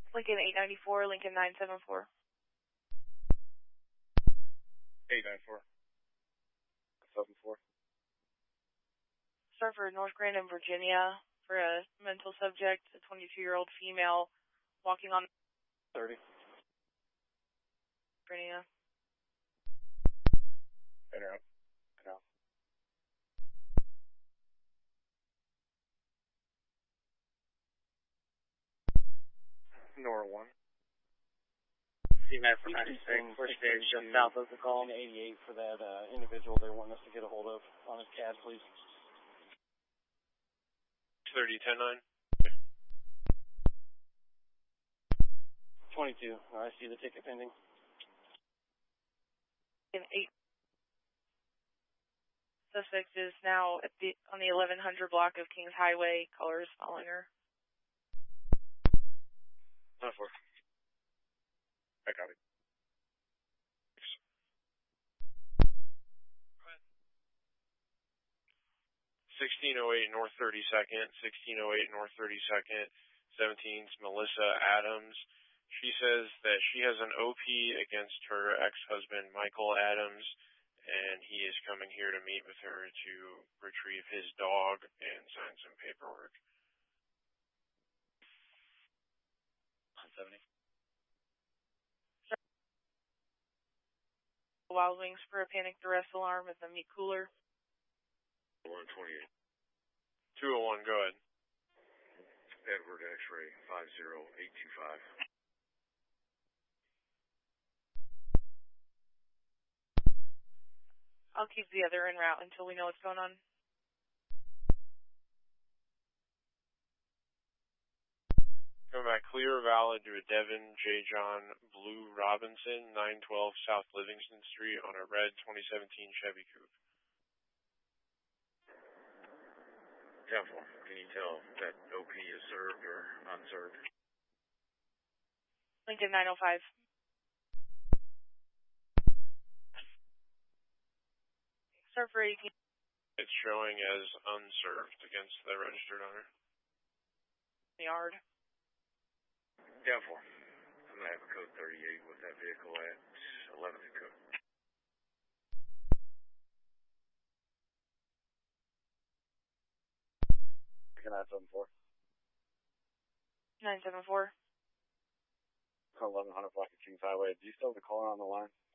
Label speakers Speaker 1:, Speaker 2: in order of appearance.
Speaker 1: Lincoln 894, Lincoln 974.
Speaker 2: 894. 74.
Speaker 1: Start for North Grandin, Virginia, for a mental subject, a 22-year-old female, walking on
Speaker 2: 30.
Speaker 1: Virginia.
Speaker 2: Interrupt. Nora 1.
Speaker 3: CMAT for 96, first stage just south of the call.
Speaker 4: 88 for that individual they're wanting us to get a hold of on his CAD, please.
Speaker 2: 30-10-9.
Speaker 4: 22. I see the ticket pending.
Speaker 1: In 8. Suspect is now on the 1100 block of Kings Highway. Caller is following her.
Speaker 2: 9-4. I copy. 1608 North 32nd, 1608 North 32nd, 17's Melissa Adams. She says that she has an OP against her ex-husband, Michael Adams, and he is coming here to meet with her to retrieve his dog and sign some paperwork.
Speaker 3: 170.
Speaker 1: Wild Wings for a panicked arrest alarm at the meat cooler.
Speaker 2: 128. 201, go ahead.
Speaker 5: Edward X-ray 50825.
Speaker 1: I'll keep the other en route until we know what's going on.
Speaker 2: Coming back clear, valid to a Devin J. John Blue Robinson, 912 South Livingston Street on a red 2017 Chevy Coupe.
Speaker 5: 10-4. Can you tell that OP is served or unserved?
Speaker 1: Lincoln 905. Start for 18.
Speaker 2: It's showing as unserved against the registered owner.
Speaker 1: Yard.
Speaker 5: 10-4. I'm going to have a code 38 with that vehicle at 11th and Cook.
Speaker 3: Can I have 74?
Speaker 1: 974.
Speaker 3: 1100 block of Kings Highway. Do you still have the caller on the line?